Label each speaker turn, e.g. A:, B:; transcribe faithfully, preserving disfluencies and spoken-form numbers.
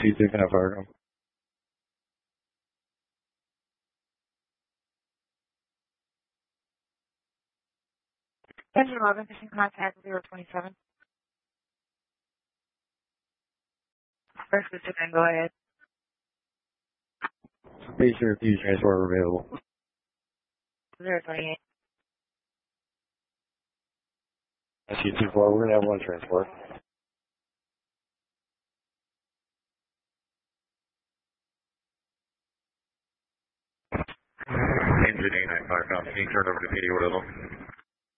A: C two, can I fire them?
B: Engine eleven, fishing contact zero twenty-seven. First Pacific, go ahead.
A: Base refuse transport available.
B: zero twenty-eight.
A: C two four, we're going to have one transport. Engine eight nine five, can you turn over to P D Little?